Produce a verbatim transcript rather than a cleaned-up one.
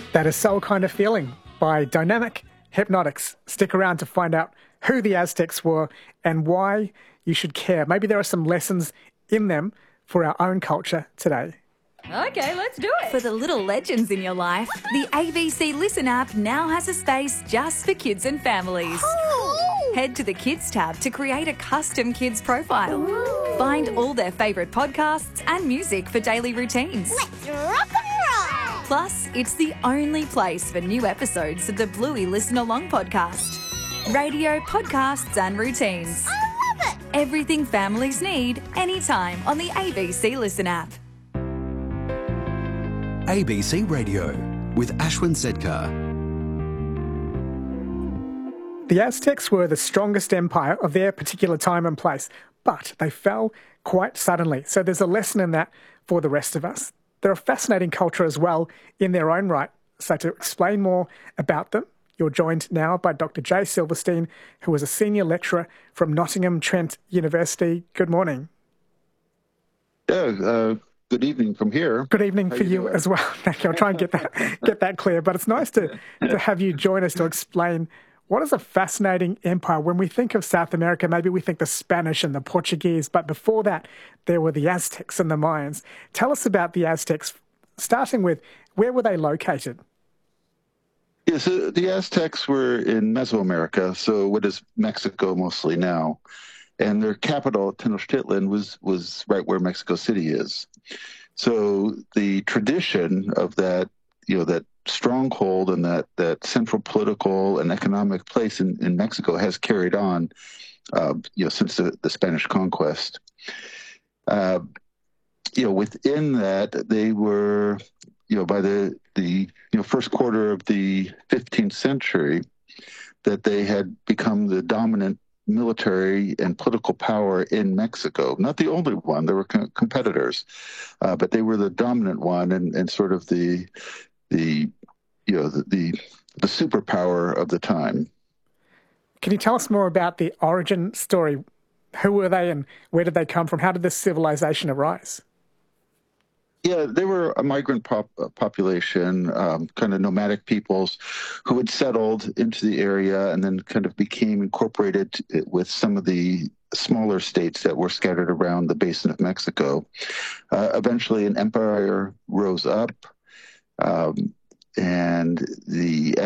That is Soul Kind of Feeling by Dynamic Hypnotics. Stick around to find out who the Aztecs were and why you should care. Maybe there are some lessons in them for our own culture today. Okay, let's do it. For the little legends in your life, the A B C Listen app now has a space just for kids and families. Oh. Head to the Kids tab to create a custom kids profile. Ooh. Find all their favourite podcasts and music for daily routines. Let's rock and roll. Plus, it's the only place for new episodes of the Bluey Listen Along podcast. Radio, podcasts and routines. I love it. Everything families need, anytime on the A B C Listen app. A B C Radio with Ashwin Sedkar. The Aztecs were the strongest empire of their particular time and place, but they fell quite suddenly. So there's a lesson in that for the rest of us. They're a fascinating culture as well in their own right. So to explain more about them, you're joined now by Doctor Jay Silverstein, who is a senior lecturer from Nottingham Trent University. Good morning. Yeah, uh, good evening from here. Good evening How for you you doing? as well. Thank you. I'll try and get that get that clear. But it's nice to, to have you join us to explain what is a fascinating empire. When we think of South America, maybe we think the Spanish and the Portuguese, but before that, there were the Aztecs and the Mayans. Tell us about the Aztecs, starting with where were they located? Yeah, so the Aztecs were in Mesoamerica, so what is Mexico mostly now. And their capital, Tenochtitlan, was, was right where Mexico City is. So the tradition of that, you know, that stronghold and that, that central political and economic place in, in Mexico has carried on, uh, you know, since the, the Spanish conquest. Uh, you know, within that, they were, you know, by the, the you know first quarter of the fifteenth century, that they had become the dominant military and political power in Mexico. Not the only one, there were co- competitors, uh, but they were the dominant one and, and sort of the the you know the, the the superpower of the time. Can you tell us more about the origin story? Who were they and where did they come from? How did this civilization arise? Yeah, they were a migrant pop- population, um, kind of nomadic peoples who had settled into the area and then kind of became incorporated with some of the smaller states that were scattered around the basin of Mexico. Uh, eventually, an empire rose up, um, and the